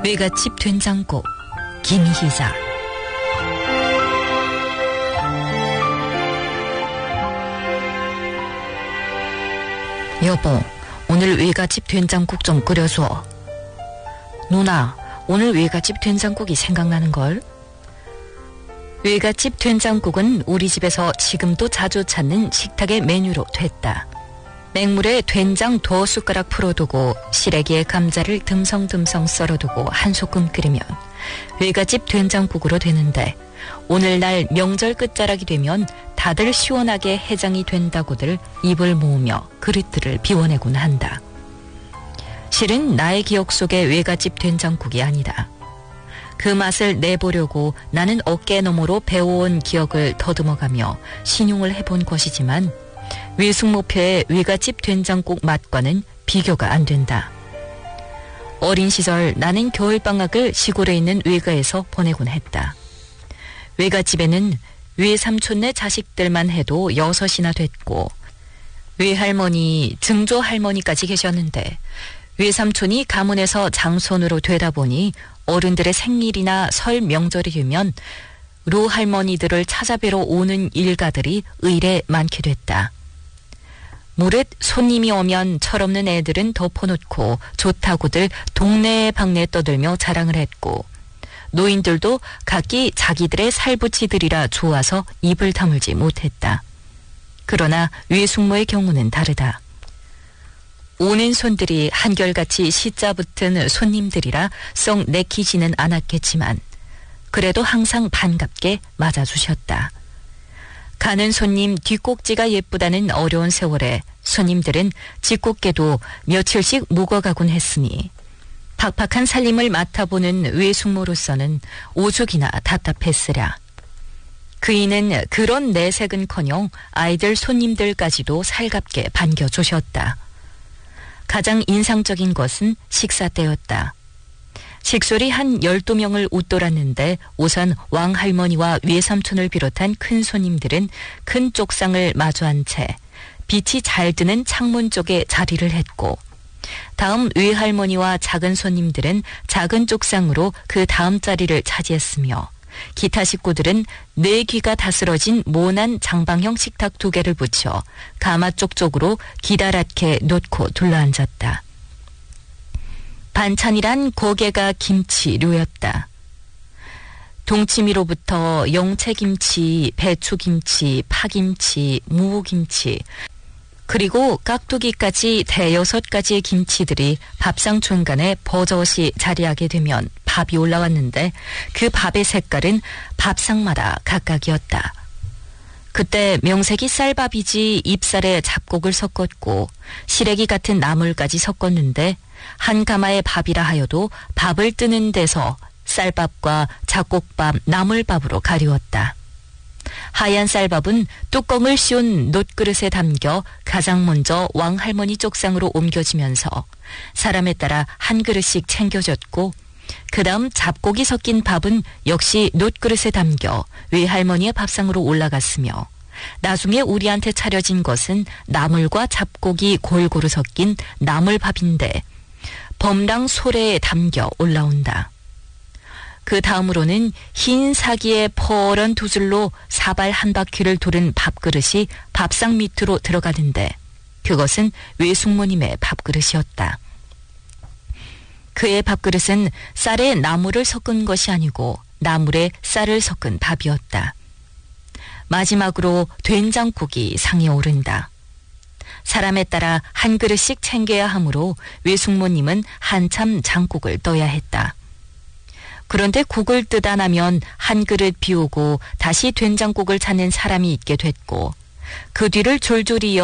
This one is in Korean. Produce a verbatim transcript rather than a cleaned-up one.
외갓집 된장국 김희자. 여보, 오늘 외갓집 된장국 좀 끓여줘. 누나, 오늘 외갓집 된장국이 생각나는걸? 외갓집 된장국은 우리 집에서 지금도 자주 찾는 식탁의 메뉴로 됐다. 맹물에 된장 두 숟가락 풀어두고 시래기에 감자를 듬성듬성 썰어두고 한 소끔 끓이면 외갓집 된장국으로 되는데, 오늘날 명절 끝자락이 되면 다들 시원하게 해장이 된다고들 입을 모으며 그릇들을 비워내곤 한다. 실은 나의 기억 속의 외갓집 된장국이 아니다. 그 맛을 내보려고 나는 어깨 너머로 배워온 기억을 더듬어가며 신용을 해본 것이지만 외숙모표의 외갓집 된장국 맛과는 비교가 안 된다. 어린 시절 나는 겨울방학을 시골에 있는 외가에서 보내곤 했다. 외갓집에는 외삼촌네 자식들만 해도 여섯이나 됐고 외할머니, 증조할머니까지 계셨는데 외삼촌이 가문에서 장손으로 되다 보니 어른들의 생일이나 설 명절이 되면 루할머니들을 찾아뵈러 오는 일가들이 의례 많게 됐다. 무릇 손님이 오면 철없는 애들은 덮어놓고 좋다고들 동네 방네 떠들며 자랑을 했고, 노인들도 각기 자기들의 살부치들이라 좋아서 입을 다물지 못했다. 그러나 외숙모의 경우는 다르다. 오는 손들이 한결같이 시자 붙은 손님들이라 썩 내키지는 않았겠지만 그래도 항상 반갑게 맞아주셨다. 가는 손님 뒷꼭지가 예쁘다는 어려운 세월에 손님들은 짓궂게도 며칠씩 묵어가곤 했으니 팍팍한 살림을 맡아보는 외숙모로서는 오죽이나 답답했으랴. 그이는 그런 내색은커녕 아이들 손님들까지도 살갑게 반겨주셨다. 가장 인상적인 것은 식사 때였다. 식솔이 한 열두 명을 웃돌았는데 우선 왕할머니와 외삼촌을 비롯한 큰 손님들은 큰 쪽상을 마주한 채 빛이 잘 드는 창문 쪽에 자리를 했고, 다음 외할머니와 작은 손님들은 작은 쪽상으로 그 다음 자리를 차지했으며, 기타 식구들은 네 귀가 다스러진 모난 장방형 식탁 두 개를 붙여 가마 쪽 쪽으로 기다랗게 놓고 둘러앉았다. 반찬이란 고개가 김치류였다. 동치미로부터 영채김치, 배추김치, 파김치, 무김치, 그리고 깍두기까지 대여섯 가지의 김치들이 밥상 중간에 버젓이 자리하게 되면 밥이 올라왔는데 그 밥의 색깔은 밥상마다 각각이었다. 그때 명색이 쌀밥이지 잎살에 잡곡을 섞었고 시래기 같은 나물까지 섞었는데 한 가마의 밥이라 하여도 밥을 뜨는 데서 쌀밥과 잡곡밥, 나물밥으로 가리웠다. 하얀 쌀밥은 뚜껑을 씌운 놋그릇에 담겨 가장 먼저 왕할머니 쪽상으로 옮겨지면서 사람에 따라 한 그릇씩 챙겨졌고, 그 다음 잡곡이 섞인 밥은 역시 놋그릇에 담겨 외할머니의 밥상으로 올라갔으며, 나중에 우리한테 차려진 것은 나물과 잡곡이 골고루 섞인 나물밥인데 범랑 소래에 담겨 올라온다. 그 다음으로는 흰 사기의 퍼런 두 줄로 사발 한 바퀴를 도른 밥그릇이 밥상 밑으로 들어가는데 그것은 외숙모님의 밥그릇이었다. 그의 밥그릇은 쌀에 나물을 섞은 것이 아니고 나물에 쌀을 섞은 밥이었다. 마지막으로 된장국이 상에 오른다. 사람에 따라 한 그릇씩 챙겨야 하므로 외숙모님은 한참 장국을 떠야 했다. 그런데 국을 뜨다 나면 한 그릇 비우고 다시 된장국을 찾는 사람이 있게 됐고, 그 뒤를 졸졸 이어